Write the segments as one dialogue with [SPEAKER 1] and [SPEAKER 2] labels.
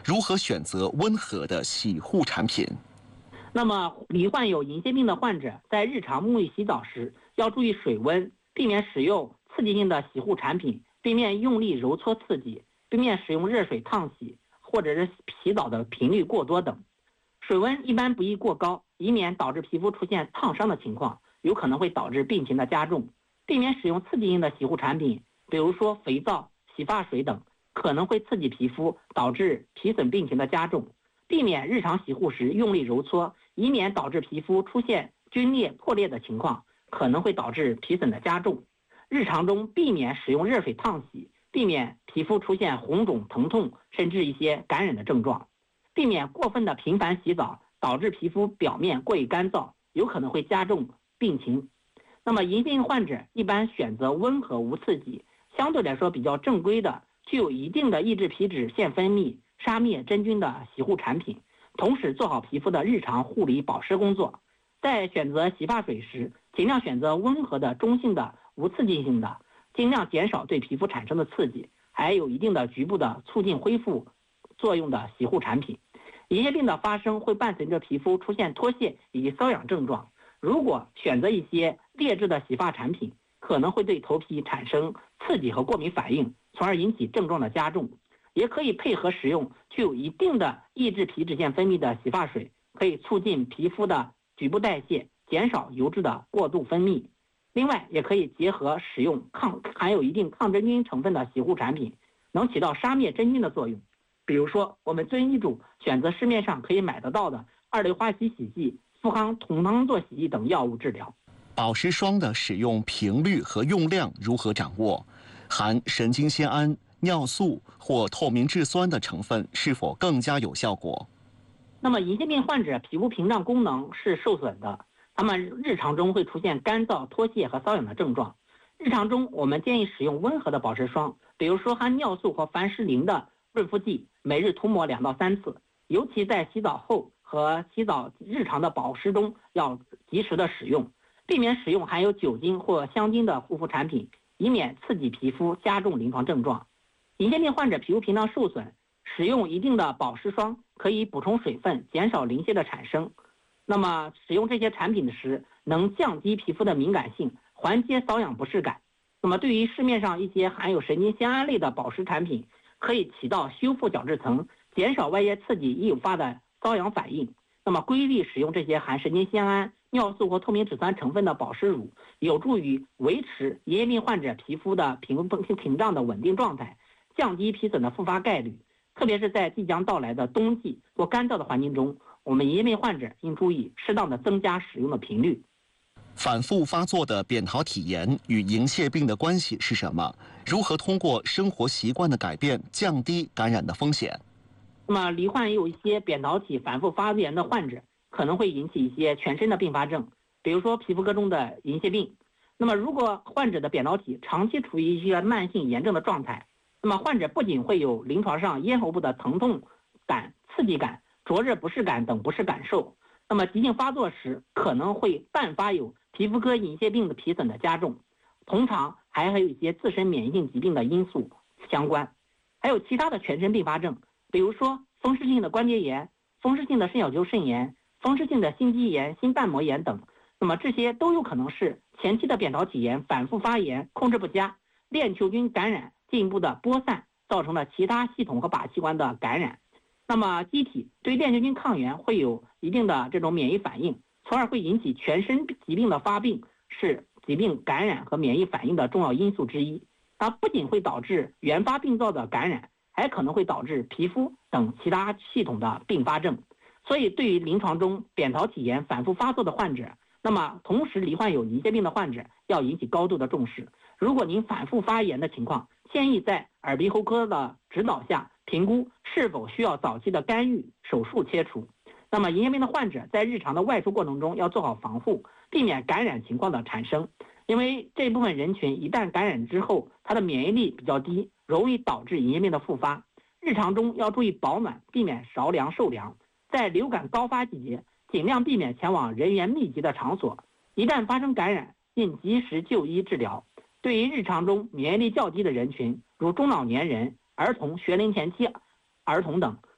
[SPEAKER 1] 如何选择温和的洗护产品？
[SPEAKER 2] 那么，罹患有银屑病的患者在日常沐浴洗澡时要注意水温，避免使用刺激性的洗护产品，避免用力揉搓刺激，避免使用热水烫洗或者是洗澡的频率过多等。水温一般不宜过高，以免导致皮肤出现烫伤的情况，有可能会导致病情的加重。避免使用刺激性的洗护产品，比如说肥皂、洗发水等，可能会刺激皮肤，导致皮损病情的加重。避免日常洗护时用力揉搓，以免导致皮肤出现皲裂、破裂的情况，可能会导致皮损的加重。日常中避免使用热水烫洗，避免皮肤出现红肿、疼痛，甚至一些感染的症状。避免过分的频繁洗澡，导致皮肤表面过于干燥，有可能会加重病情。那么银屑病患者一般选择温和无刺激，相对来说比较正规的，具有一定的抑制皮脂腺分泌、杀灭真菌的洗护产品，同时做好皮肤的日常护理保湿工作。在选择洗发水时，尽量选择温和的、中性的、无刺激性的，尽量减少对皮肤产生的刺激，还有一定的局部的促进恢复作用的洗护产品。银屑病的发生会伴随着皮肤出现脱屑以及瘙痒症状，如果选择一些劣质的洗发产品，可能会对头皮产生刺激和过敏反应，从而引起症状的加重。也可以配合使用具有一定的抑制皮脂腺分泌的洗发水，可以促进皮肤的局部代谢，减少油脂的过度分泌。另外，也可以结合使用含有一定抗真菌成分的洗护产品，能起到杀灭真菌的作用。比如说，我们遵医嘱选择市面上可以买得到的二硫化硒洗剂、富康酮汤唑洗剂等药物治疗。
[SPEAKER 1] 保湿霜的使用频率和用量如何掌握？含神经酰胺、尿素或透明质酸的成分是否更加有效果？
[SPEAKER 2] 那么银屑病患者皮肤屏障功能是受损的，他们日常中会出现干燥、脱屑和瘙痒的症状。日常中我们建议使用温和的保湿霜，比如说含尿素和凡士林的润肤剂，每日涂抹2到3次，尤其在洗澡后和洗澡日常的保湿中要及时的使用，避免使用含有酒精或香精的护肤产品，以免刺激皮肤加重临床症状。银屑病患者皮肤屏障受损，使用一定的保湿霜可以补充水分，减少鳞屑的产生。那么使用这些产品时，能降低皮肤的敏感性，缓解瘙痒不适感。那么对于市面上一些含有神经酰胺类的保湿产品，可以起到修复角质层，减少外界刺激引发的瘙痒反应。那么规律使用这些含神经酰胺、尿素或透明质酸成分的保湿乳，有助于维持银屑病患者皮肤的屏障的稳定状态，降低皮损的复发概率。特别是在即将到来的冬季或干燥的环境中，我们银屑病患者应注意适当的增加使用的频率。
[SPEAKER 1] 反复发作的扁桃体炎与银屑病的关系是什么？如何通过生活习惯的改变降低感染的风险？
[SPEAKER 2] 那么罹患有一些扁桃体反复发炎的患者，可能会引起一些全身的并发症，比如说皮肤科中的银屑病。那么如果患者的扁桃体长期处于一些慢性炎症的状态，那么患者不仅会有临床上咽喉部的疼痛感、刺激感、灼热不适感等不适感受，那么急性发作时可能会伴发有皮肤科银屑病的皮损的加重，通常还有一些自身免疫性疾病的因素相关，还有其他的全身并发症，比如说风湿性的关节炎、风湿性的肾小球肾炎、风湿性的心肌炎、心瓣膜炎等。那么这些都有可能是前期的扁桃体炎反复发炎控制不佳，链球菌感染进一步的播散，造成了其他系统和靶器官的感染。那么机体对链球菌抗原会有一定的这种免疫反应，从而会引起全身疾病的发病，是疾病感染和免疫反应的重要因素之一。它不仅会导致原发病灶的感染，还可能会导致皮肤等其他系统的并发症。所以对于临床中扁桃体炎反复发作的患者，那么同时罹患有银屑病的患者要引起高度的重视。如果您反复发炎的情况，建议在耳鼻喉科的指导下评估是否需要早期的干预手术切除。那么银屑病的患者在日常的外出过程中要做好防护，避免感染情况的产生。因为这部分人群一旦感染之后，他的免疫力比较低，容易导致银屑病的复发。日常中要注意保暖，避免着凉受凉。在流感高发季节，尽量避免前往人员密集的场所。一旦发生感染，应及时就医治疗。对于日常中免疫力较低的人群，如中老年人、儿童、学龄前期儿童等，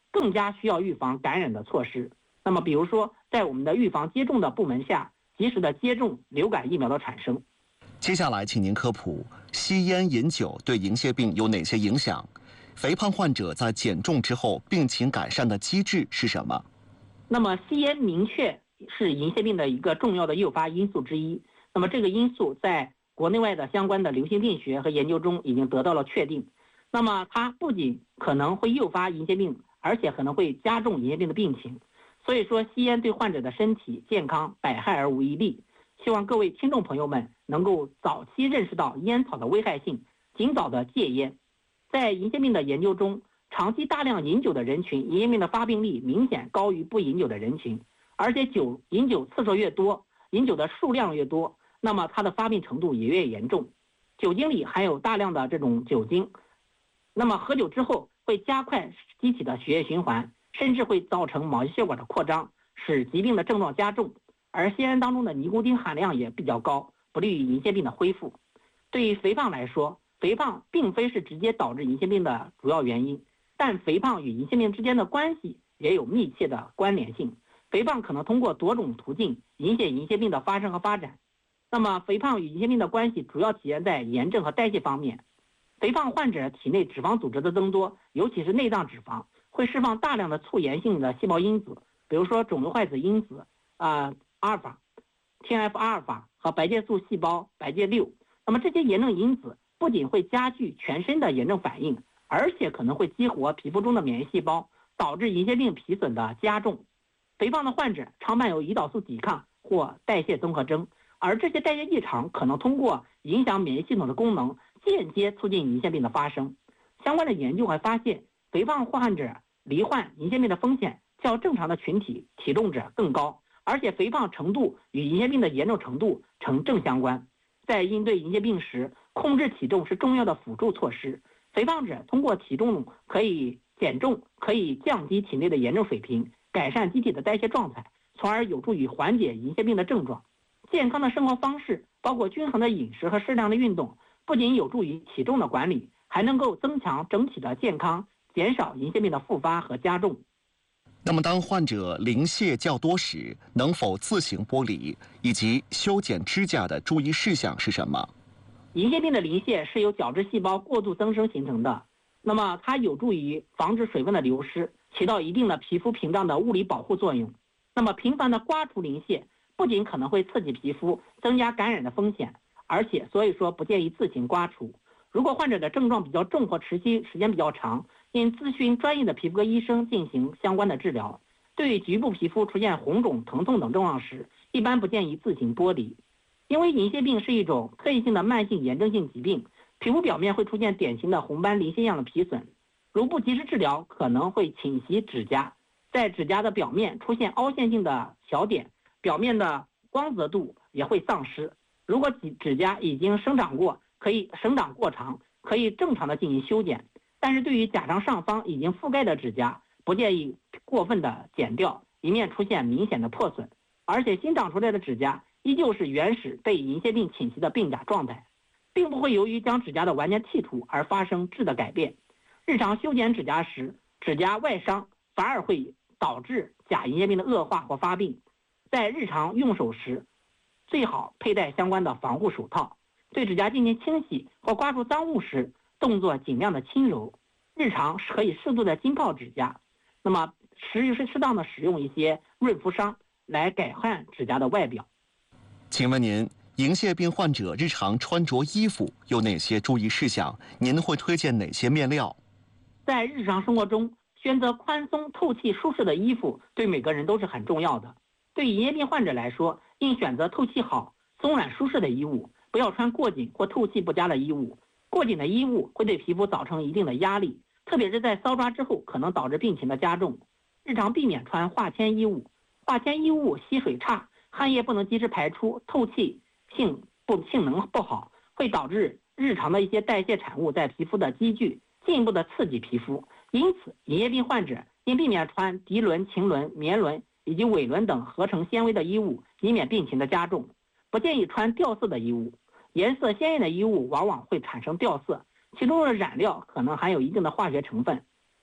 [SPEAKER 2] 更加需要预防感染的措施。那么比如说，在我们的预防接种的部门下，及时的接种流感疫苗的产生。
[SPEAKER 1] 接下来，请您科普吸烟饮酒对银屑病有哪些影响？肥胖患者在减重之后病情改善的机制是什么？
[SPEAKER 2] 那么吸烟明确是银屑病的一个重要的诱发因素之一。那么这个因素在国内外的相关的流行病学和研究中已经得到了确定。那么它不仅可能会诱发银屑病，而且可能会加重银屑病的病情。所以说，吸烟对患者的身体健康百害而无一利。希望各位听众朋友们能够早期认识到烟草的危害性，尽早的戒烟。在银屑病的研究中，长期大量饮酒的人群，银屑病的发病率明显高于不饮酒的人群，而且饮酒次数越多，饮酒的数量越多，那么它的发病程度也越严重。酒精里含有大量的这种酒精，那么喝酒之后会加快机体的血液循环，甚至会造成毛细血管的扩张，使疾病的症状加重。而吸烟当中的尼古丁含量也比较高，不利于银屑病的恢复。对于肥胖来说，肥胖并非是直接导致银屑病的主要原因，但肥胖与银屑病之间的关系也有密切的关联性。肥胖可能通过多种途径引起银屑病的发生和发展。那么肥胖与银屑病的关系主要体现在炎症和代谢方面。肥胖患者体内脂肪组织的增多，尤其是内脏脂肪，会释放大量的促炎性的细胞因子，比如说肿瘤坏死因子阿尔法、TNF 阿尔法和白介素细胞白介6。那么这些炎症因子不仅会加剧全身的炎症反应，而且可能会激活皮肤中的免疫细胞，导致银屑病皮损的加重。肥胖的患者常伴有胰岛素抵抗或代谢综合征，而这些代谢异常可能通过影响免疫系统的功能，间接促进银屑病的发生。相关的研究还发现，肥胖患者罹患银屑病的风险较正常的群体体重者更高，而且肥胖程度与银屑病的严重程度呈正相关。在应对银屑病时，控制体重是重要的辅助措施。肥胖者通过体重可以减重，可以降低体内的炎症水平，改善机体的代谢状态，从而有助于缓解银屑病的症状。健康的生活方式包括均衡的饮食和适量的运动，不仅有助于体重的管理，还能够增强整体的健康，减少银屑病的复发和加重。
[SPEAKER 1] 那么当患者鳞屑较多时，能否自行剥离，以及修剪指甲的注意事项是什么？
[SPEAKER 2] 银屑病的鳞屑是由角质细胞过度增生形成的，那么它有助于防止水分的流失，起到一定的皮肤屏障的物理保护作用。那么频繁的刮除鳞屑不仅可能会刺激皮肤，增加感染的风险，而且所以说不建议自行刮除。如果患者的症状比较重或持续时间比较长，应咨询专业的皮肤科医生进行相关的治疗。对于局部皮肤出现红肿、疼痛等症状时，一般不建议自行剥离。因为银屑病是一种特异性的慢性炎症性疾病，皮肤表面会出现典型的红斑鳞屑样的皮损，如不及时治疗，可能会侵袭指甲，在指甲的表面出现凹陷性的小点，表面的光泽度也会丧失。如果指甲已经生长过长，可以正常的进行修剪，但是对于甲状上方已经覆盖的指甲，不建议过分的剪掉，以免出现明显的破损。而且新长出来的指甲依旧是原始被银屑病侵袭的病甲状态，并不会由于将指甲的完全剔除而发生质的改变。日常修剪指甲时，指甲外伤反而会导致假银屑病的恶化或发病。在日常用手时，最好佩戴相关的防护手套。对指甲进行清洗或刮除脏物时，动作尽量的轻柔。日常可以适度的浸泡指甲，那么适当的使用一些润肤霜来改善指甲的外表。
[SPEAKER 1] 请问您，银屑病患者日常穿着衣服有哪些注意事项？您会推荐哪些面料？
[SPEAKER 2] 在日常生活中，选择宽松、透气、舒适的衣服对每个人都是很重要的。对银屑病患者来说，应选择透气好、松软舒适的衣物，不要穿过紧或透气不佳的衣物。过紧的衣物会对皮肤造成一定的压力，特别是在骚抓之后，可能导致病情的加重。日常避免穿化纤衣物，化纤衣物吸水差，汗液不能及时排出，透气性能不好，会导致日常的一些代谢产物在皮肤的积聚，进一步的刺激皮肤。因此，银屑病患者应避免穿涤纶、腈纶、棉纶以及伪纶等合成纤维的衣物，以免病情的加重。不建议穿掉色的衣物，颜色鲜艳的衣物往往会产生掉色，其中的染料可能含有一定的化学成分。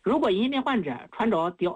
[SPEAKER 2] 如果银屑病患者穿着